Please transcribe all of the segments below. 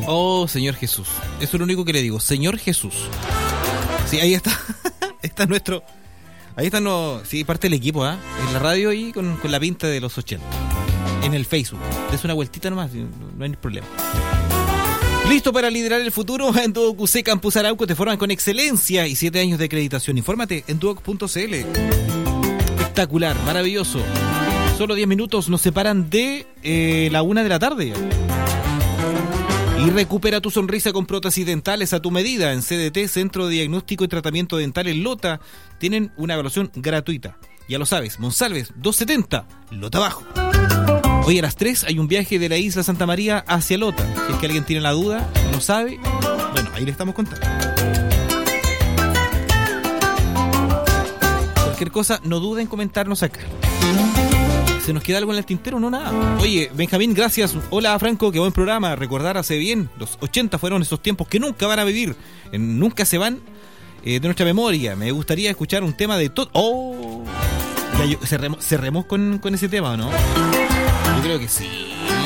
Oh, Señor Jesús. Eso es lo único que le digo. Señor Jesús. Sí, ahí está. Está nuestro... Ahí está, sí, parte del equipo, ¿ah? En la radio y con la pinta de los 80. En el Facebook. Es una vueltita nomás, no hay problema. ¿Listo para liderar el futuro? En Duoc UC Campus Arauco te forman con excelencia y 7 años de acreditación. Infórmate en duoc.cl. Espectacular, maravilloso. Solo 10 minutos nos separan de la 1 de la tarde. Y recupera tu sonrisa con prótesis dentales a tu medida. En CDT, Centro de Diagnóstico y Tratamiento Dental en Lota, tienen una evaluación gratuita. Ya lo sabes, Monsalves 270, Lota Abajo. Hoy a las 3 hay un viaje de la isla Santa María hacia Lota. Si es que alguien tiene la duda, no sabe, bueno, ahí le estamos contando. Cualquier cosa, no duden en comentarnos acá. ¿Se nos queda algo en el tintero? No, nada. Oye, Benjamín, gracias. Hola, Franco, qué buen programa. Recordar hace bien. Los 80 fueron esos tiempos que nunca van a vivir. Nunca se van de nuestra memoria. Me gustaría escuchar un tema de todo. ¡Oh! ¿Cerremos con ese tema o no? Yo creo que sí.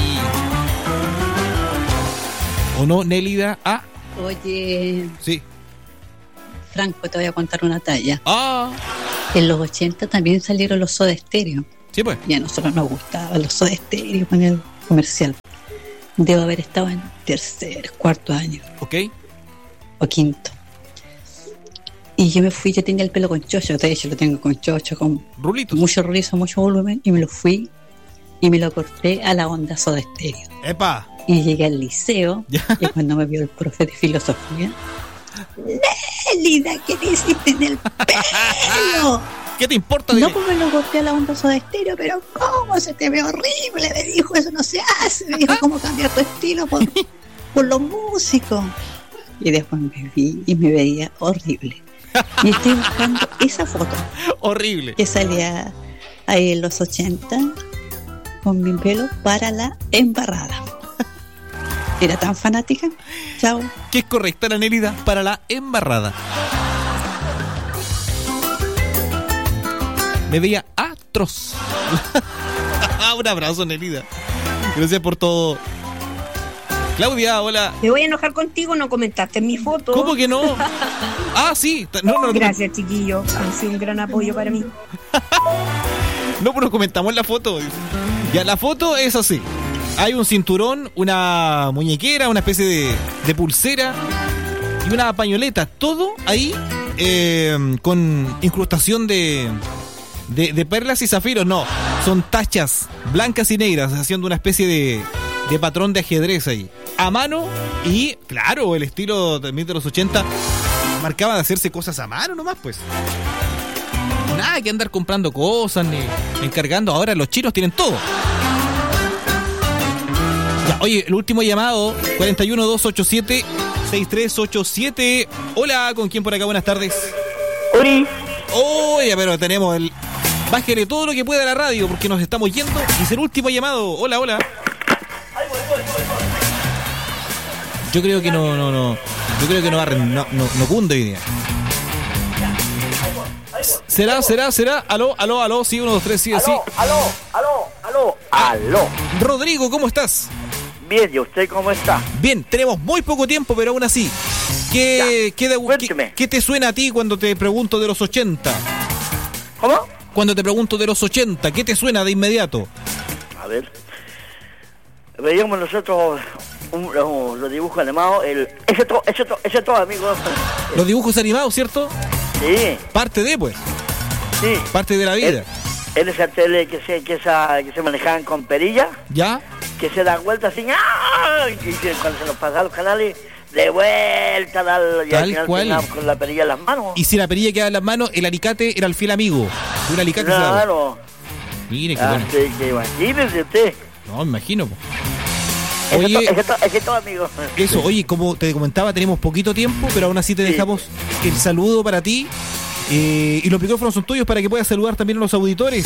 ¿O no, Nélida? Ah. Oye. Sí. Franco, te voy a contar una talla. Ah. En los 80 también salieron los Soda Stereo. Sí, pues. Y a nosotros nos gustaban los Soda Stereo con el comercial. Debo haber estado en tercer, cuarto año. Ok. O quinto. Y yo me fui, yo tenía el pelo con chocho, de hecho lo tengo con chocho, con rulitos, mucho rizo, mucho volumen, y me lo fui y me lo corté a la onda Soda Stereo. ¡Epa! Y llegué al liceo, y cuando me vio el profe de filosofía, Nélida, ¿qué te hiciste en el pelo? ¿Qué te importa? No, pues me lo corté a la onda Soda Stereo, pero ¿cómo se te ve horrible? Me dijo, eso no se hace. Me dijo, ¿cómo cambiar tu estilo por los músicos? Y después me vi y me veía horrible. Y estoy buscando esa foto. Horrible. Que salía ahí en los 80 con mi pelo para la embarrada. Era tan fanática. Chao. Que es correcta la Nélida para la embarrada. Me veía atroz. Un abrazo, Nélida. Gracias por todo. Claudia, hola. Me voy a enojar contigo, no comentaste mi foto. ¿Cómo que no? Ah, sí. No, gracias, chiquillo. Han sido un gran apoyo para mí. No, pero comentamos la foto. Ya, la foto es así. Hay un cinturón, una muñequera, una especie de pulsera y una pañoleta. Todo ahí con incrustación de perlas y zafiros. No, son tachas blancas y negras, haciendo una especie de patrón de ajedrez ahí. A mano y, claro, el estilo también de los 80 marcaba de hacerse cosas a mano nomás, pues. Nada que andar comprando cosas ni encargando. Ahora los chinos tienen todo. Ya, oye, el último llamado, 41287-6387. Hola, ¿con quién por acá? Buenas tardes. Uri. Oye, pero tenemos el... Bájale todo lo que pueda a la radio porque nos estamos yendo. Y es el último llamado. Hola, hola. Yo creo que no. Yo creo que no cunde hoy día. ¿Será? Aló, sí, 1, 2, 3, sí, sí. Aló. Rodrigo, ¿cómo estás? Bien, ¿y usted cómo está? Bien, tenemos muy poco tiempo, pero aún así. ¿Qué te suena a ti cuando te pregunto de los 80? ¿Cómo? Cuando te pregunto de los 80, ¿qué te suena de inmediato? A ver. Veíamos nosotros los dibujos animados, ese todo, amigo. Los dibujos animados, ¿cierto? Sí. Parte de, pues. Sí. Parte de la vida. En esa tele que se manejaban con perilla. ¿Ya? Que se dan vueltas así. ¡Ah! Y cuando se nos pasaban los canales, de vuelta tal cual. Con la perilla en las manos. Y si la perilla quedaba en las manos, el alicate era el fiel amigo. Un alicate. Claro. Mire qué bueno. Sí, que imagínese usted. No, me imagino. Oye, es todo, amigo. Eso, oye, como te comentaba, tenemos poquito tiempo, pero aún así te dejamos el saludo para ti. Y los micrófonos son tuyos para que puedas saludar también a los auditores.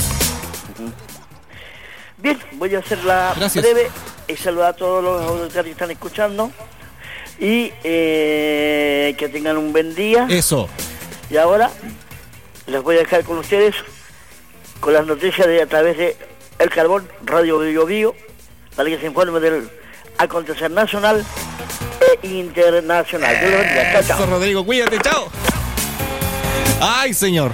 Bien, voy a hacerla breve y saludar a todos los auditores que están escuchando. Y que tengan un buen día. Eso. Y ahora les voy a dejar con ustedes con las noticias a través de El Carbón, Radio Bio Bio, para que se informe del acontecer nacional e internacional. Dios los bendiga. Chao, chao. Eso, Rodrigo, cuídate, chao. Ay, señor.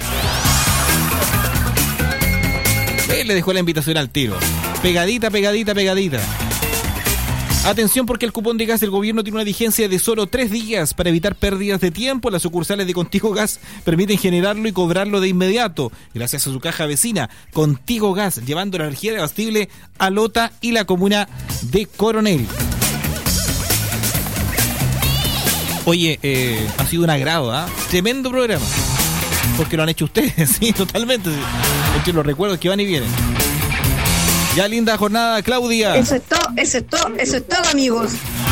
Él le dejó la invitación al tiro. Pegadita, pegadita, pegadita. Atención, porque el cupón de gas del gobierno tiene una vigencia de solo 3 días. Para evitar pérdidas de tiempo, las sucursales de Contigo Gas permiten generarlo y cobrarlo de inmediato, gracias a su caja vecina, Contigo Gas, llevando la energía abastible a Lota y la comuna de Coronel. Oye, ha sido un agrado, ¿ah? Tremendo programa. Porque lo han hecho ustedes, sí, totalmente. Entre los recuerdos que van y vienen. Ya, linda jornada, Claudia. Eso es todo, amigos.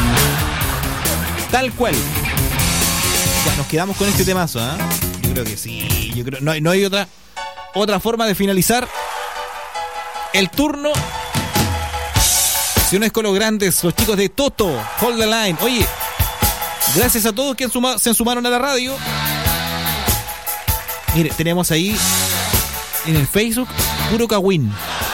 Tal cual. Ya, nos quedamos con este temazo, ¿eh? Yo creo que sí. Yo creo, no hay otra forma de finalizar el turno. Si no es con los grandes, los chicos de Toto, Hold the Line. Oye, gracias a todos que se sumaron a la radio. Mire, tenemos ahí en el Facebook puro Kawin.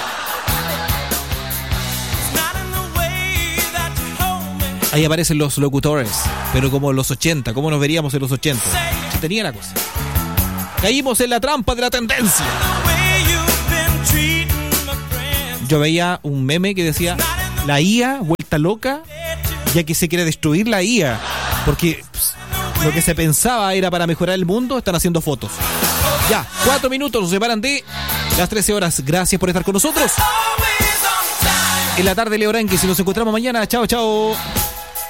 Ahí aparecen los locutores, pero como los 80, ¿cómo nos veríamos en los 80? Se tenía la cosa. Caímos en la trampa de la tendencia. Yo veía un meme que decía, la IA vuelta loca, ya que se quiere destruir la IA, porque lo que se pensaba era para mejorar el mundo, están haciendo fotos. Ya, 4 minutos nos separan de las 13 horas. Gracias por estar con nosotros. En la tarde, Leo Ranque, si nos encontramos mañana, chao, chao.